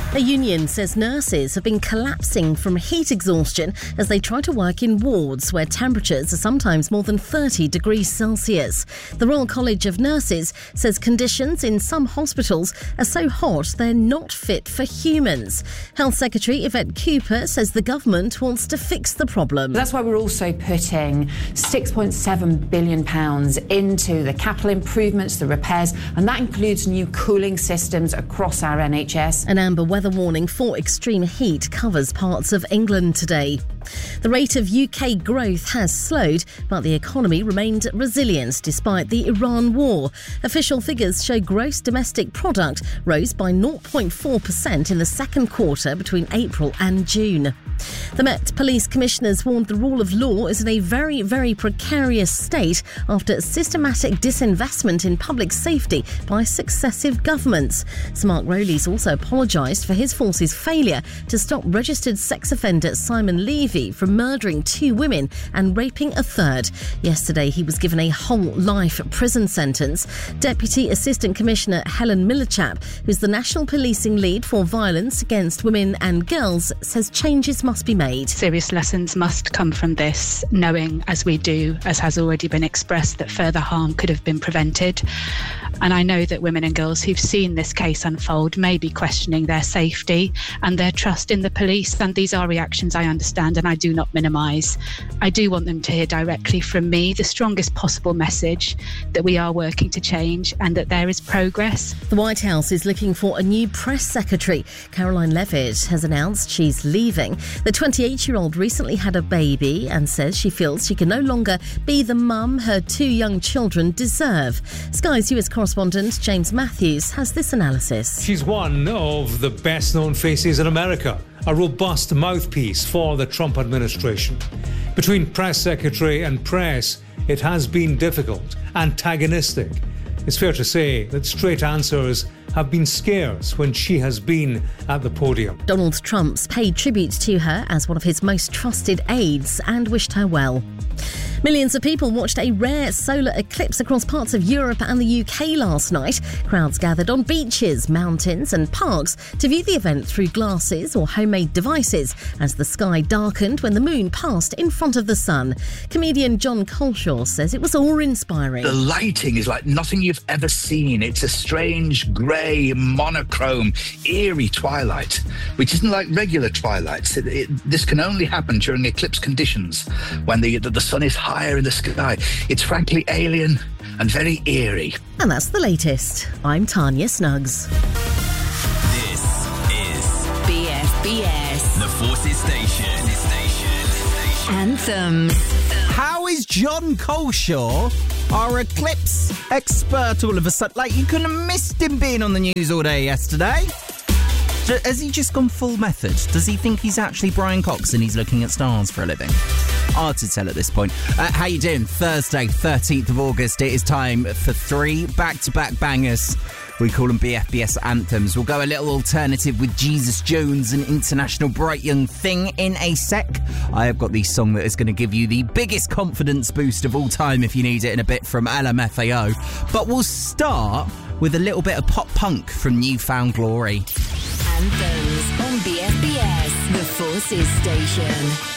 A union says nurses have been collapsing from heat exhaustion as they try to work in wards where temperatures are sometimes more than 30 degrees Celsius. The Royal College of Nurses says conditions in some hospitals are so hot they're not fit for humans. Health Secretary Yvette Cooper says the government wants to fix the problem. That's why we're also putting £6.7 billion into the capital improvements, the repairs, and that includes new cooling systems across our NHS. An amber weather warning for extreme heat covers parts of England today. The rate of UK growth has slowed, but the economy remained resilient despite the Iran war. Official figures show gross domestic product rose by 0.4% in the second quarter between April and June. The Met Police Commissioners warned the rule of law is in a very, very precarious state after systematic disinvestment in public safety by successive governments. Sir Mark Rowley's also apologised for his force's failure to stop registered sex offender Simon Levy from murdering 2 women and raping a third. Yesterday, he was given a whole life prison sentence. Deputy Assistant Commissioner Helen Millichap, who's the National Policing Lead for Violence Against Women and Girls, says changes must be made. Serious lessons must come from this, knowing, as we do, as has already been expressed, that further harm could have been prevented. And I know that women and girls who've seen this case unfold may be questioning their safety and their trust in the police, and these are reactions I understand and I do not minimise. I do want them to hear directly from me the strongest possible message that we are working to change and that there is progress. The White House is looking for a new press secretary. Caroline Leavitt has announced she's leaving. The 28-year-old recently had a baby and says she feels she can no longer be the mum her 2 young children deserve. Sky's US correspondent James Matthews has this analysis. She's one of the best-known faces in America, a robust mouthpiece for the Trump administration. Between press secretary and press, it has been difficult, antagonistic. It's fair to say that straight answers have been scarce when she has been at the podium. Donald Trump's paid tribute to her as one of his most trusted aides and wished her well. Millions of people watched a rare solar eclipse across parts of Europe and the UK last night. Crowds gathered on beaches, mountains and parks to view the event through glasses or homemade devices as the sky darkened when the moon passed in front of the sun. Comedian John Coleshaw says it was awe-inspiring. The lighting is like nothing you've ever seen. It's a strange, grey, monochrome, eerie twilight, which isn't like regular twilights. This can only happen during eclipse conditions when the sun is higher in the sky. It's frankly alien and very eerie. And that's the latest. I'm Tanya Snuggs. This is BFBS, the Forces Station. Anthems. How is John Coleshaw, our eclipse expert, all of a sudden? Like, you couldn't have missed him being on the news all day yesterday. Has he just gone full method? Does he think he's actually Brian Cox and he's looking at stars for a living? Hard to tell at this point. How you doing? Thursday, 13th of August. It is time for 3 back-to-back bangers. We call them BFBS anthems. We'll go a little alternative with Jesus Jones and International Bright Young Thing in a sec. I have got the song that is going to give you the biggest confidence boost of all time if you need it in a bit from LMFAO. But we'll start with a little bit of pop punk from Newfound Glory. Anthems on BFBS, the Forces Station.